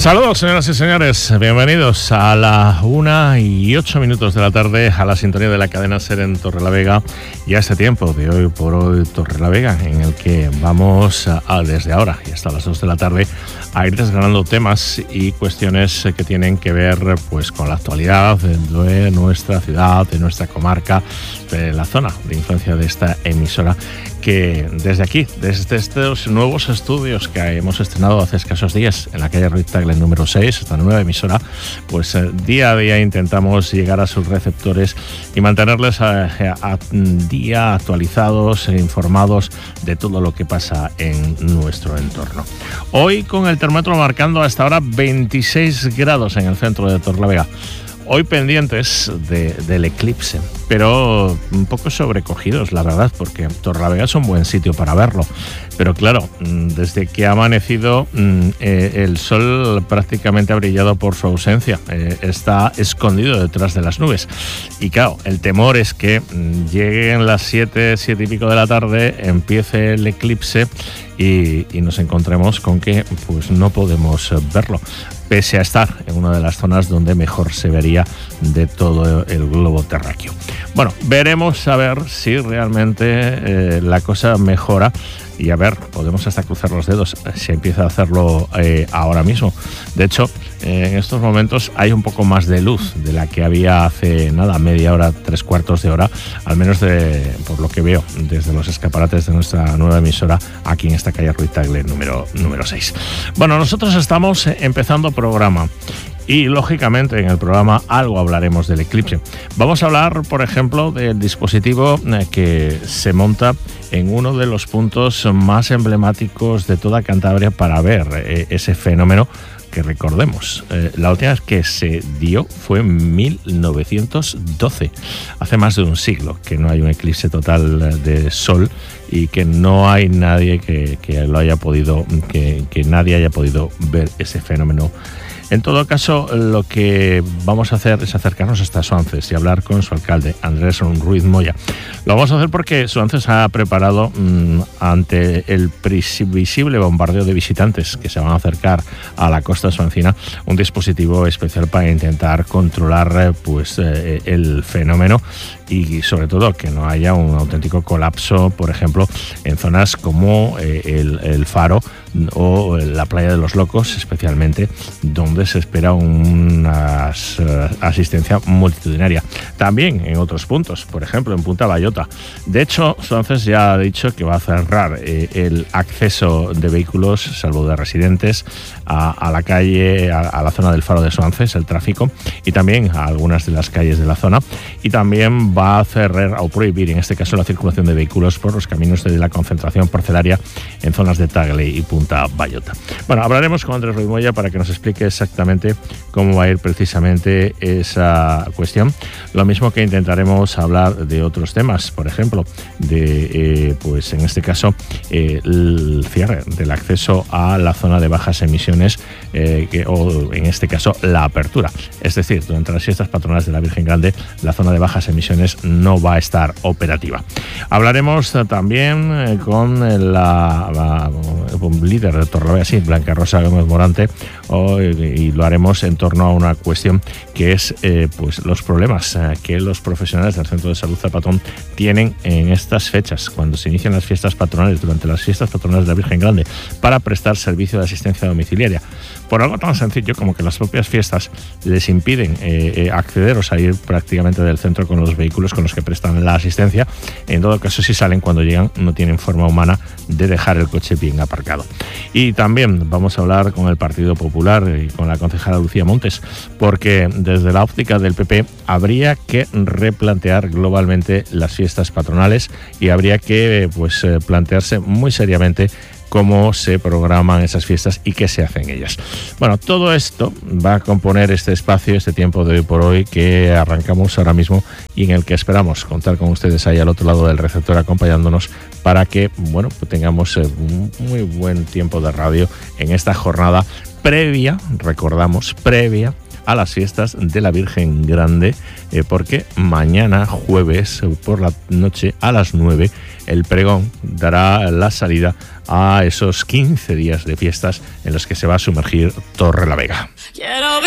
Saludos, señoras y señores, bienvenidos a la 1:08 de la tarde a la sintonía de la cadena SER en Torrelavega y a este tiempo de Hoy por Hoy Torrelavega, en el que vamos desde ahora y hasta las 2 de la tarde a ir desgranando temas y cuestiones que tienen que ver pues con la actualidad de nuestra ciudad, de nuestra comarca, de la zona de influencia de esta emisora, que desde aquí, desde estos nuevos estudios que hemos estrenado hace escasos días en la calle Ruiz Tagle número 6, esta nueva emisora, pues día a día intentamos llegar a sus receptores y mantenerles a día actualizados e informados de todo lo que pasa en nuestro entorno. Hoy con el termómetro marcando hasta ahora 26 grados en el centro de Torrelavega. Hoy pendientes del eclipse, pero un poco sobrecogidos, la verdad, porque Torrelavega es un buen sitio para verlo. Pero claro, desde que ha amanecido, el sol prácticamente ha brillado por su ausencia. Está escondido detrás de las nubes. Y claro, el temor es que lleguen las 7 y pico de la tarde, empiece el eclipse y nos encontremos con que pues no podemos verlo, pese a estar en una de las zonas donde mejor se vería de todo el globo terráqueo. Bueno, veremos a ver si realmente la cosa mejora y a ver, podemos hasta cruzar los dedos si empieza a hacerlo ahora mismo. De hecho, en estos momentos hay un poco más de luz de la que había hace nada, media hora, 3/4 de hora, al menos por lo que veo desde los escaparates de nuestra nueva emisora aquí en esta calle Ruiz Tagle número 6. Bueno, nosotros estamos empezando programa. Y lógicamente en el programa algo hablaremos del eclipse. Vamos a hablar, por ejemplo, del dispositivo que se monta en uno de los puntos más emblemáticos de toda Cantabria para ver ese fenómeno que recordemos. La última vez que se dio fue en 1912, hace más de un siglo que no hay un eclipse total de sol y que no hay nadie que nadie haya podido ver ese fenómeno. En todo caso, lo que vamos a hacer es acercarnos hasta Suances y hablar con su alcalde, Andrés Ruiz Moya. Lo vamos a hacer porque Suances ha preparado, ante el previsible bombardeo de visitantes que se van a acercar a la costa suancina, un dispositivo especial para intentar controlar el fenómeno y sobre todo que no haya un auténtico colapso, por ejemplo, en zonas como el Faro o la Playa de los Locos, especialmente, donde se espera una asistencia multitudinaria. También en otros puntos, por ejemplo, en Punta Bayota. De hecho, Suances ya ha dicho que va a cerrar el acceso de vehículos, salvo de residentes, a la calle, a la zona del Faro de Suances, el tráfico, y también a algunas de las calles de la zona. Y también va a cerrar o prohibir, en este caso, la circulación de vehículos por los caminos de la concentración parcelaria en zonas de Tagle y Punta Bayota. Bueno, hablaremos con Andrés Ruiz Moya para que nos explique exactamente cómo va a ir precisamente esa cuestión. Lo mismo que intentaremos hablar de otros temas, por ejemplo, de en este caso, el cierre del acceso a la zona de bajas emisiones, o en este caso, la apertura. Es decir, durante las fiestas patronales de la Virgen Grande, la zona de bajas emisiones no va a estar operativa. Hablaremos también con la líder de Torrelavega, sí, Blanca Rosa Gómez Morante, y lo haremos en torno a una cuestión que es los problemas que los profesionales del Centro de Salud Zapatón tienen en estas fechas, cuando se inician las fiestas patronales, durante las fiestas patronales de la Virgen Grande, para prestar servicio de asistencia domiciliaria. Por algo tan sencillo como que las propias fiestas les impiden acceder o salir prácticamente del centro con los vehículos con los que prestan la asistencia. En todo caso, si salen, cuando llegan, no tienen forma humana de dejar el coche bien aparcado. Y también vamos a hablar con el Partido Popular y con la concejala Lucía Montes, porque desde la óptica del PP habría que replantear globalmente las fiestas patronales y habría que plantearse muy seriamente cómo se programan esas fiestas y qué se hace en ellas. Bueno, todo esto va a componer este espacio, este tiempo de Hoy por Hoy que arrancamos ahora mismo y en el que esperamos contar con ustedes ahí al otro lado del receptor acompañándonos para que tengamos un muy buen tiempo de radio en esta jornada previa a las fiestas de la Virgen Grande, porque mañana jueves por la noche a las 9 el pregón dará la salida a esos 15 días de fiestas en los que se va a sumergir Torrelavega.